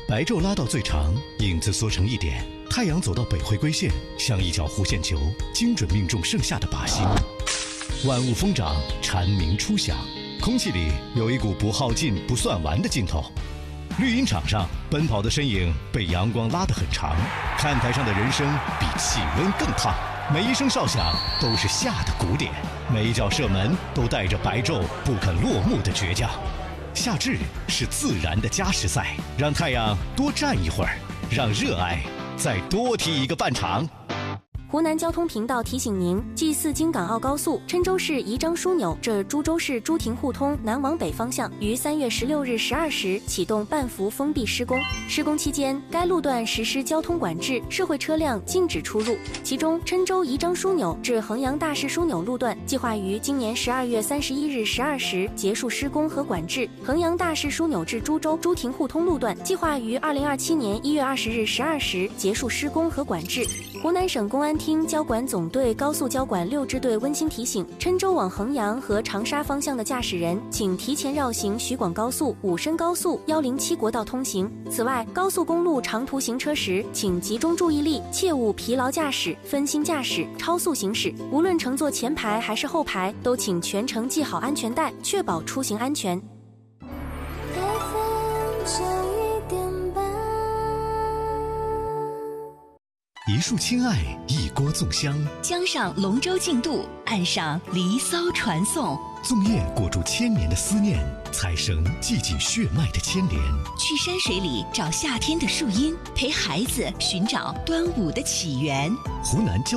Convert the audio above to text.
白昼拉到最长，影子缩成一点，太阳走到北回归线，像一脚弧线球，精准命中剩下的靶心。万物疯长，蝉鸣初响，空气里有一股不耗尽、不算完的劲头。绿茵场上，奔跑的身影被阳光拉得很长，看台上的人生比气温更烫。每一声哨响都是夏的鼓点，每一脚射门都带着白昼不肯落幕的倔强。夏至是自然的加时赛，让太阳多站一会儿，让热爱再多踢一个半场。 湖南交通频道提醒您：G4京港澳高速郴州市宜章枢纽至株洲市朱亭互通南往北方向于3月16日12时启动半幅封闭施工。施工期间，该路段实施交通管制，社会车辆禁止出入。其中，郴州宜章枢纽至衡阳大市枢纽路段计划于今年12月31日12时结束施工和管制；衡阳大市枢纽至株洲朱亭互通路段计划于2027年1月20日12时结束施工和管制。湖南省公安厅交管总队高速交管6支队温馨提醒：郴州往衡阳和长沙方向的驾驶人，请提前绕行徐广高速、武深高速、107国道通行。此外，高速公路长途行车时，请集中注意力，切勿疲劳驾驶、分心驾驶、超速行驶。无论乘坐前排还是后排，都请全程系好安全带，确保出行安全。 一束亲爱，一锅粽香， 江上龙舟竞渡，岸上离骚传颂。 粽叶裹住千年的思念，彩绳系紧血脉的牵连。 去山水里找夏天的树荫，陪孩子寻找端午的起源。 湖南